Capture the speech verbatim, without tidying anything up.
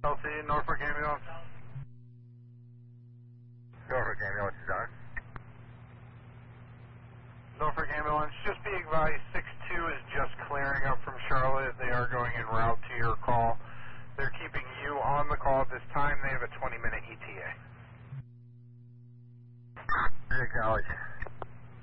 L C, Norfolk Ambulance. Norfolk Ambulance, John. Norfolk Ambulance, just be advised, six two is just clearing up from Charlotte. They are going en route to your call. They're keeping you on the call at this time. They have a twenty minute E T A. Acknowledge.